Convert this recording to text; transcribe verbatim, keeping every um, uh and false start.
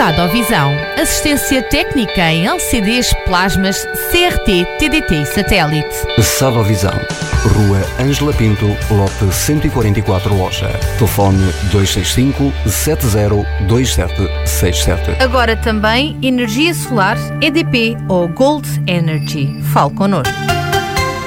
Sadovisão, assistência técnica em L C Ds, plasmas, C R T, T D T e satélite. Sadovisão, Rua Ângela Pinto, lote cento e quarenta e quatro, Loja. Telefone dois seis cinco, sete zero dois sete seis sete. Agora também energia solar, E D P ou Gold Energy. Fale connosco.